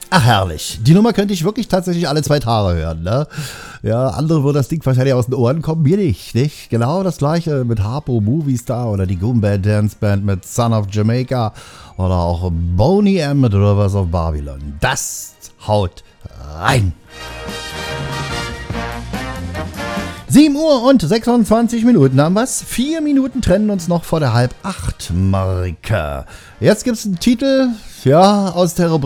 Ach, herrlich. Die Nummer könnte ich wirklich tatsächlich alle 2 Tage hören, ne? Ja, andere würden das Ding wahrscheinlich aus den Ohren kommen, mir nicht? Genau das gleiche mit Harpo Movie Star oder die Goombad Dance Band mit Son of Jamaica oder auch Boney M mit Rivers of Babylon. Das haut rein. 7 Uhr und 26 Minuten haben wir's. 4 Minuten trennen uns noch vor der 7:30 Marke. Jetzt gibt's einen Titel, ja, aus der Rubrik